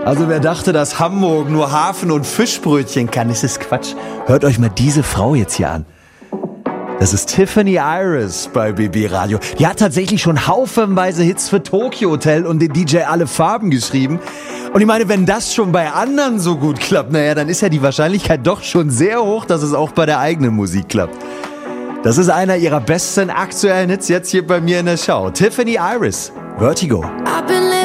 Also wer dachte, dass Hamburg nur Hafen und Fischbrötchen kann, ist es Quatsch. Hört euch mal diese Frau jetzt hier an. Das ist Tiffany Iris bei BB Radio. Die hat tatsächlich schon haufenweise Hits für Tokyo Hotel und den DJ Alle Farben geschrieben. Und ich meine, wenn das schon bei anderen so gut klappt, naja, dann ist ja die Wahrscheinlichkeit doch schon sehr hoch, dass es auch bei der eigenen Musik klappt. Das ist einer ihrer besten aktuellen Hits jetzt hier bei mir in der Show. Tiffany Iris, Vertigo. I've